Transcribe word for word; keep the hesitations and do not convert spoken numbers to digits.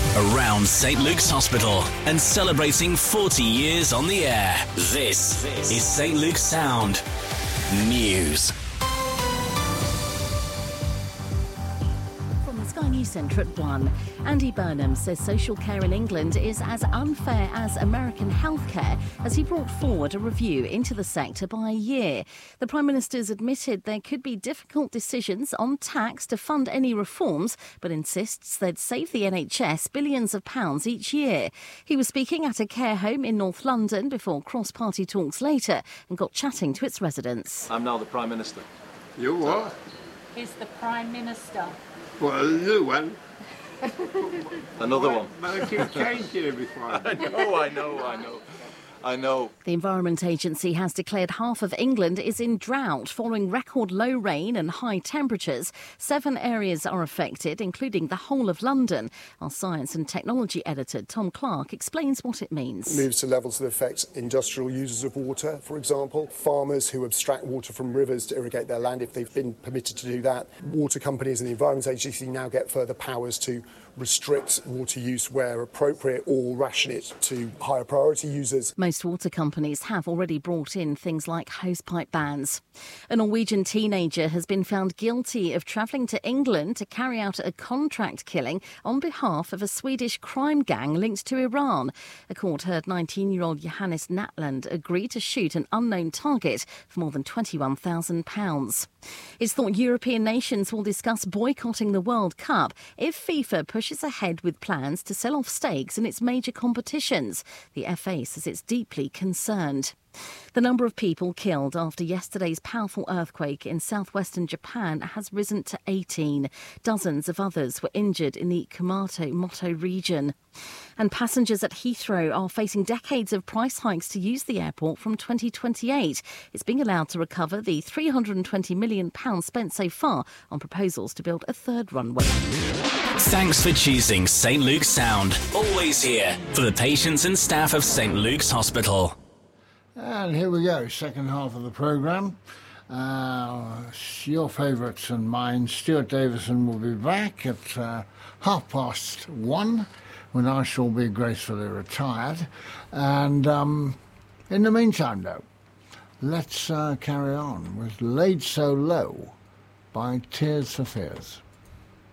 around Saint Luke's Hospital and celebrating forty years on the air. This is Saint Luke's Sound News. Sky News Centre at one. Andy Burnham says social care in England is as unfair as American healthcare as he brought forward a review into the sector by a year. The Prime Minister's admitted there could be difficult decisions on tax to fund any reforms, but insists they'd save the N H S billions of pounds each year. He was speaking at a care home in North London before cross-party talks later and got chatting to its residents. I'm now the Prime Minister. You what? He's the Prime Minister. Well, a new one. Another one. But I keep changing it before. I know, I know, I know. I know. The Environment Agency has declared half of England is in drought following record low rain and high temperatures. Seven areas are affected, including the whole of London. Our science and technology editor, Tom Clark, explains what it means. It moves to levels that affect industrial users of water, for example. Farmers who abstract water from rivers to irrigate their land, if they've been permitted to do that. Water companies and the Environment Agency now get further powers to restrict water use where appropriate or ration it to higher priority users. Most water companies have already brought in things like hosepipe bans. A Norwegian teenager has been found guilty of travelling to England to carry out a contract killing on behalf of a Swedish crime gang linked to Iran. A court heard nineteen-year-old Johannes Natland agree to shoot an unknown target for more than twenty-one thousand pounds. It's thought European nations will discuss boycotting the World Cup if FIFA pushes ahead with plans to sell off stakes in its major competitions. The F A says it's deeply concerned. The number of people killed after yesterday's powerful earthquake in southwestern Japan has risen to eighteen. Dozens of others were injured in the Kumamoto region. And passengers at Heathrow are facing decades of price hikes to use the airport from twenty twenty-eight. It's being allowed to recover the three hundred twenty million pounds spent so far on proposals to build a third runway. Thanks for choosing Saint Luke's Sound. Always here for the patients and staff of Saint Luke's Hospital. And here we go, second half of the programme. Uh, your favourites and mine, Stuart Davison, will be back at uh, half past one, when I shall be gracefully retired. And um, in the meantime, though, let's uh, carry on with Laid So Low by Tears for Fears.